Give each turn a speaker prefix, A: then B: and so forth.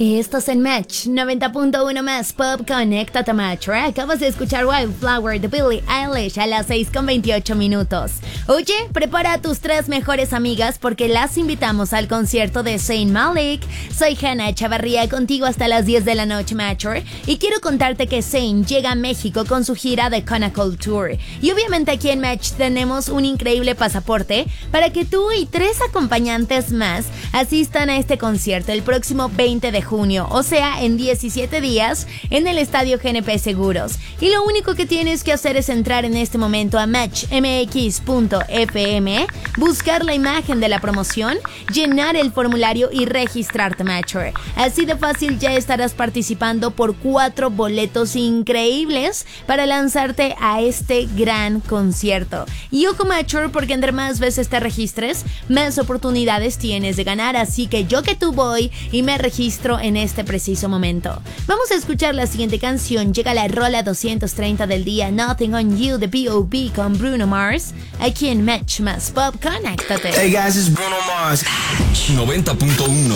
A: Estás en Match 90.1 más Pop. Conéctate a Match. Acabas de escuchar Wildflower de Billie Eilish a las 6:28. Oye, prepara a tus 3 mejores amigas porque las invitamos al concierto de Zayn Malik. Soy Hannah Echavarría, contigo hasta las 10 de la noche, Matcher. Y quiero contarte que Zayn llega a México con su gira de Conacool Tour. Y obviamente aquí en Match tenemos un increíble pasaporte para que tú y 3 acompañantes más asistan a este concierto el próximo 20 de junio, o sea, en 17 días, en el Estadio GNP Seguros. Y lo único que tienes que hacer es entrar en este momento a matchmx.fm, buscar la imagen de la promoción, llenar el formulario y registrarte, Matcher. Así de fácil ya estarás participando por 4 boletos increíbles para lanzarte a este gran concierto. Y ojo, Matcher, porque entre más veces te registres, más oportunidades tienes de ganar, así que yo que tú voy y me registro en este preciso momento. Vamos a escuchar la siguiente canción. Llega la rola 230 del día, Nothing on You de B.O.B. con Bruno Mars, aquí en Match más Pop. Conéctate.
B: Hey guys, it's Bruno Mars. 90.1